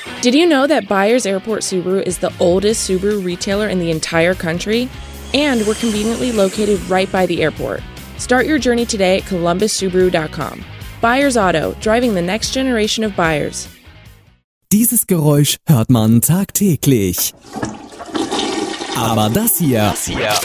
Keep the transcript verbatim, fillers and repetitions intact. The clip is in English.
Did you know that Byers Airport Subaru is the oldest Subaru retailer in the entire country? And we're conveniently located right by the airport. Start your journey today at columbus subaru dot com. Byers Auto, driving the next generation of buyers. Dieses Geräusch hört man tagtäglich. Aber das hier, das hier